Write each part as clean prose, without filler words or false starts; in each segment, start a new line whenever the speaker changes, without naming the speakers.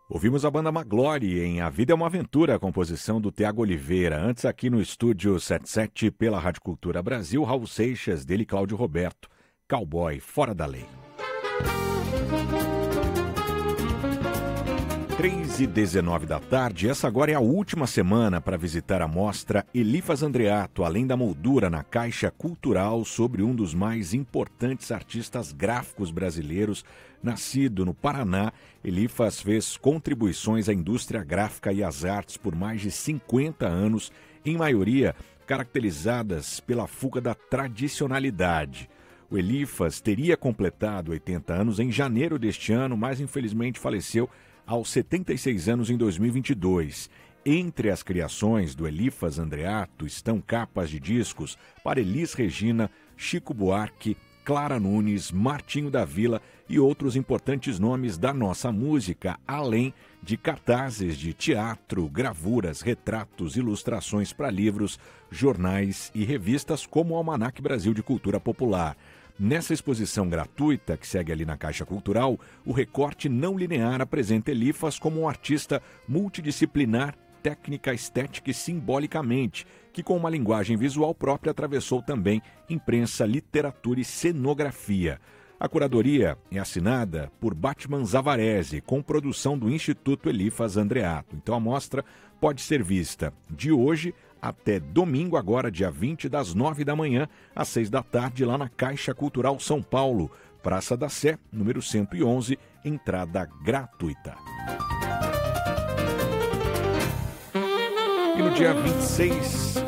Ouvimos a banda Maglore em A Vida é uma Aventura, a composição do Thiago Oliveira. Antes, aqui no Estúdio 77, pela Rádio Cultura Brasil, Raul Seixas, dele Cláudio Roberto, Cowboy Fora da Lei. 3h19 da tarde, essa agora é a última semana para visitar a mostra Elifas Andreato, Além da Moldura, na Caixa Cultural, sobre um dos mais importantes artistas gráficos brasileiros. Nascido no Paraná, Elifas fez contribuições à indústria gráfica e às artes por mais de 50 anos, em maioria caracterizadas pela fuga da tradicionalidade. O Elifas teria completado 80 anos em janeiro deste ano, mas infelizmente faleceu aos 76 anos em 2022. Entre as criações do Elifas Andreato estão capas de discos para Elis Regina, Chico Buarque, Clara Nunes, Martinho da Vila e outros importantes nomes da nossa música, além de cartazes de teatro, gravuras, retratos, ilustrações para livros, jornais e revistas como o Almanac Brasil de Cultura Popular. Nessa exposição gratuita, que segue ali na Caixa Cultural, o recorte não linear apresenta Elifas como um artista multidisciplinar, técnica, estética e simbolicamente, que com uma linguagem visual própria atravessou também imprensa, literatura e cenografia. A curadoria é assinada por Batman Zavarese, com produção do Instituto Elifas Andreato. Então a mostra pode ser vista de hoje até domingo, agora dia 20, das 9 da manhã às 6 da tarde, lá na Caixa Cultural São Paulo, Praça da Sé, número 111, entrada gratuita. E no dia 26...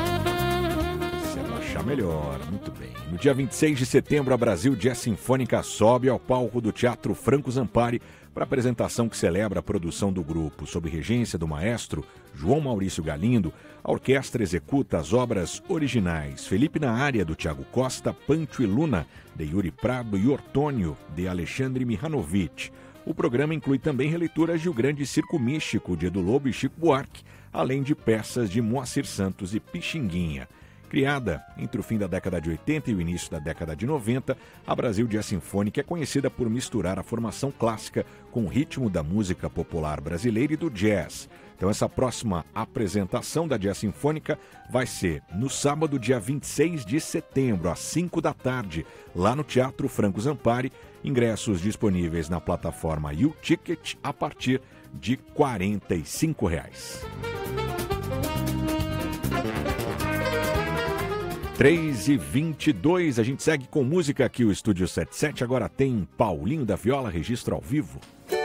melhor, muito bem. No dia 26 de setembro, a Brasil Jazz Sinfônica sobe ao palco do Teatro Franco Zampari para a apresentação que celebra a produção do grupo. Sob regência do maestro João Maurício Galindo, a orquestra executa as obras originais Felipe na Área, do Tiago Costa, Pancho e Luna, de Yuri Prado, e Ortônio, de Alexandre Mihanovic. O programa inclui também releituras de O Grande Circo Místico, de Edu Lobo e Chico Buarque, além de peças de Moacir Santos e Pixinguinha. Criada entre o fim da década de 80 e o início da década de 90, a Brasil Jazz Sinfônica é conhecida por misturar a formação clássica com o ritmo da música popular brasileira e do jazz. Então essa próxima apresentação da Jazz Sinfônica vai ser no sábado, dia 26 de setembro, às 5 da tarde, lá no Teatro Franco Zampari. Ingressos disponíveis na plataforma YouTicket a partir de R$ 45. 3h22, a gente segue com música aqui, o Estúdio 77, agora tem Paulinho da Viola, registro ao vivo.